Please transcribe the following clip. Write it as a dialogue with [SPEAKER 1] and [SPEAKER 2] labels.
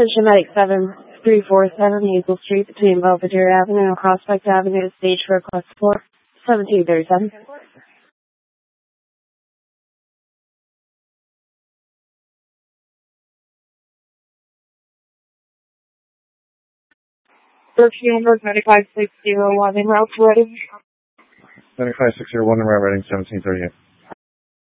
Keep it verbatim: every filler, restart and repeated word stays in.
[SPEAKER 1] Attention Medic seven three four seven Hazel Street between Belvedere Avenue and Prospect Avenue, stage for request for seventeen thirty-seven. Berkshire number ninety-five six zero one in route to Reading.
[SPEAKER 2] ninety-five six zero one in route Reading, seventeen thirty-eight.